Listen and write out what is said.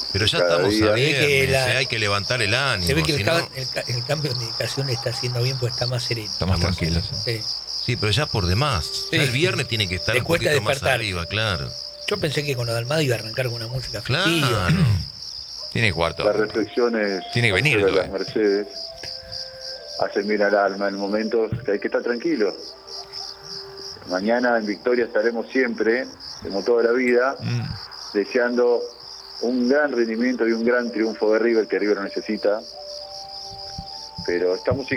Pero ya cada estamos día. a viernes, la- hay que levantar el ánimo. Se ve que si el, no- el cambio de medicación le está haciendo bien porque está más sereno. Está más tranquilo. Sí. Sí. Sí, pero ya por demás. Ya Sí. el viernes tiene que estar Le un cuesta poquito más despertar. arriba, claro. Yo pensé que con lo de Almada iba a arrancar con una música festiva. Claro. Tiene cuarto. Las reflexiones Tiene que venir, sobre las todavía. Mercedes hacen bien al alma en momentos que hay que estar tranquilo. Mañana en Victoria estaremos siempre, como toda la vida, deseando un gran rendimiento y un gran triunfo de River, que River lo necesita. Pero estamos